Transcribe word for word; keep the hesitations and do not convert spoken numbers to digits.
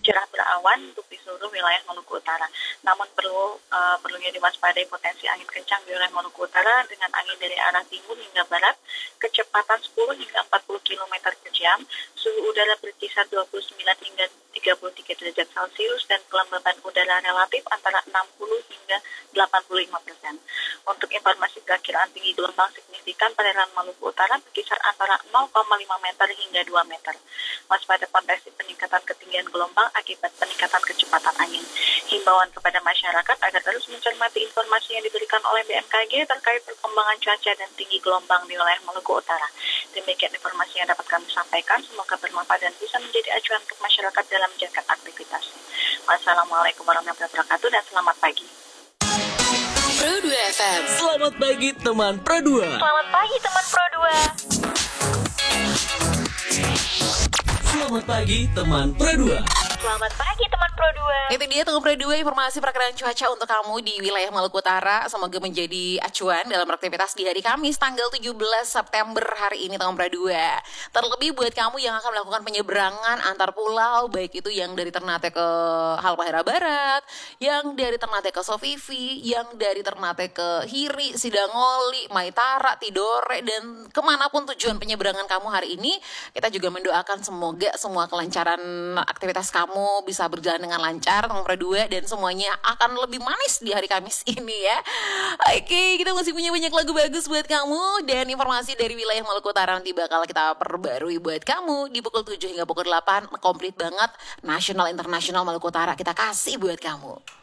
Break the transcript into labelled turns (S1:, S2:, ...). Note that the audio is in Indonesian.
S1: cerah berawan untuk di seluruh wilayah Maluku Utara. Namun perlu uh, perlunya diwaspadai potensi angin kencang di wilayah Maluku Utara dengan angin dari arah timur hingga barat, kecepatan sepuluh hingga empat puluh kilometer per jam, suhu udara berkisar dua puluh sembilan hingga tiga puluh tiga derajat Celcius, dan kelembaban udara relatif antara enam puluh hingga delapan puluh lima persen. Untuk informasi perkiraan tinggi gelombang signifikan perairan Maluku Utara berkisar antara nol koma lima meter hingga dua meter. Waspada potensi peningkatan ketinggian gelombang akibat peningkatan kecepatan angin. Himbauan kepada masyarakat agar terus mencermati informasi yang diberikan oleh B M K G terkait perkembangan cuaca dan tinggi gelombang di wilayah Maluku Utara. Demikian informasi yang dapat kami sampaikan. Semoga bermanfaat dan bisa menjadi acuan untuk masyarakat dalam menjalankan aktivitasnya. Wassalamualaikum warahmatullahi wabarakatuh dan selamat pagi.
S2: Pro dua F M.
S3: Selamat pagi teman Pro dua.
S1: Selamat pagi teman Pro dua.
S3: Selamat pagi teman Pro dua.
S1: Selamat pagi teman Pro dua.
S2: Itu dia teman Pro dua, informasi perkiraan cuaca untuk kamu di wilayah Maluku Utara. Semoga menjadi acuan dalam aktivitas di hari Kamis tanggal tujuh belas September hari ini teman Pro dua. Terlebih buat kamu yang akan melakukan penyeberangan antar pulau, baik itu yang dari Ternate ke Halmahera Barat, yang dari Ternate ke Sofifi, yang dari Ternate ke Hiri, Sidangoli, Maitara, Tidore, dan kemanapun tujuan penyeberangan kamu hari ini. Kita juga mendoakan semoga semua kelancaran aktivitas kamu bisa berjalan dengan lancar teman Pro dua, dan semuanya akan lebih manis di hari Kamis ini ya. Oke, kita masih punya banyak lagu bagus buat kamu, dan informasi dari wilayah Maluku Utara nanti bakal kita perbarui buat kamu di pukul tujuh hingga pukul delapan. Komplit banget nasional internasional Maluku Utara kita kasih buat kamu.